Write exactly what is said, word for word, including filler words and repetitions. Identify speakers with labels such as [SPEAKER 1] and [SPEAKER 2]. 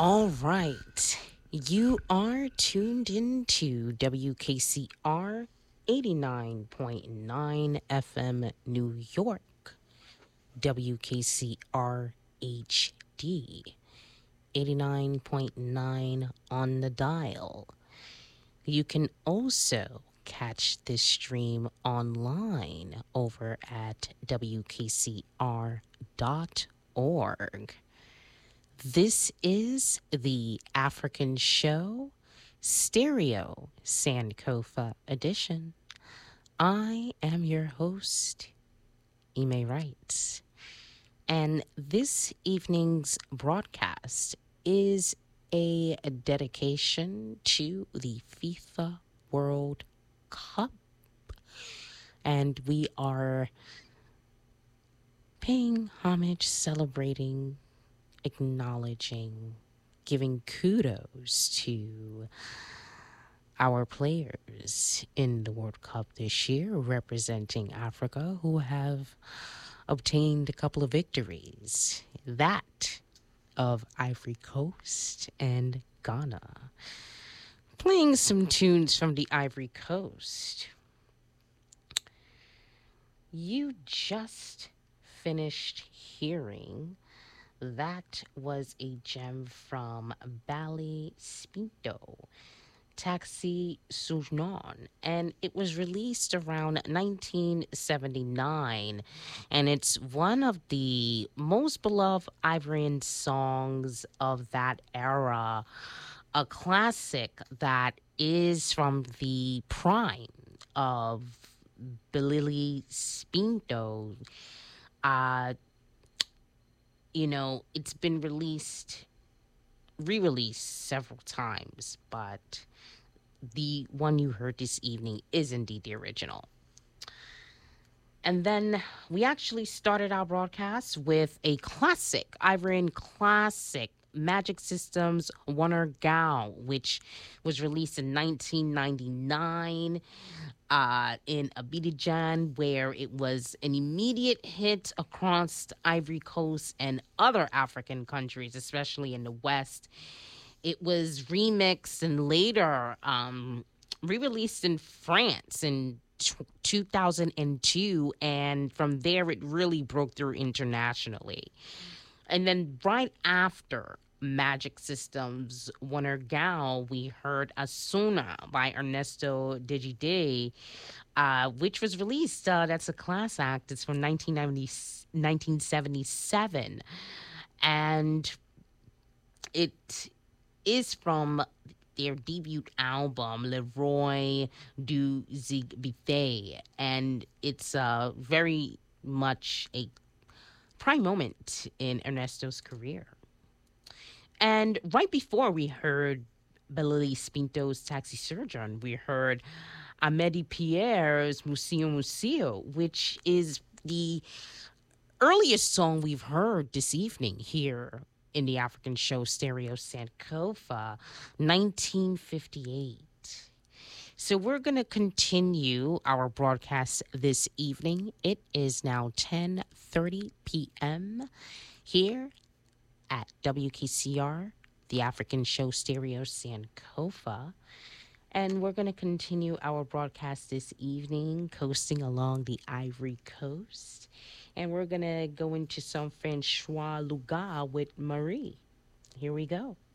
[SPEAKER 1] All right. You are tuned into W K C R eighty-nine point nine F M New York, W K C R H D, eighty-nine point nine on the dial. You can also catch this stream online over at W K C R dot org. This is the African Show Stereo Sankofa edition. I am your host, Ime Wright, and this evening's broadcast is a dedication to the FIFA World Cup, and we are paying homage, celebrating, acknowledging, giving kudos to our players in the World Cup this year representing Africa who have obtained a couple of victories. That of Ivory Coast and Ghana. Playing some tunes from the Ivory Coast. You just finished hearing That was a gem from Bally Spinto, Taxi Soujnon, and it was released around nineteen seventy-nine, and it's one of the most beloved Ivorian songs of that era, a classic that is from the prime of Billy Spinto. Uh, you know, it's been released, re-released several times, but the one you heard this evening is indeed the original. And then we actually started our broadcast with a classic, Ivorian classic, Magic Systems Wonder Gal, which was released in nineteen ninety-nine uh, in Abidjan, where it was an immediate hit across Ivory Coast and other African countries, especially in the West. It was remixed and later um, re-released in France in two thousand two, and from there it really broke through internationally. And then right after Magic Systems Wonder Gal, we heard Asuna by Ernesto Digide, uh, which was released. Uh, that's a class act. It's from nineteen ninety, nineteen seventy-seven. And it is from their debut album, Le Roi du Zig Buffet. And it's uh, very much a prime moment in Ernesto's career. And right before we heard Billy Spinto's Taxi Surgeon, we heard Amedi Pierre's Museo Museo, which is the earliest song we've heard this evening here in the African Show Stereo Sankofa, nineteen fifty-eight. So we're going to continue our broadcast this evening. It is now ten thirty p.m. here at W K C R, the African Show Stereo Sankofa. And we're going to continue our broadcast this evening, coasting along the Ivory Coast. And we're going to go into some Francois Luga with Marie. Here we go.